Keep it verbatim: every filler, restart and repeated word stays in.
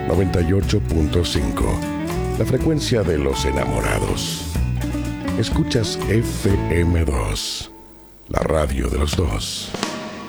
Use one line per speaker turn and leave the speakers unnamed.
noventa y ocho punto cinco, la frecuencia de los enamorados. Escuchas F M dos, la radio de los dos.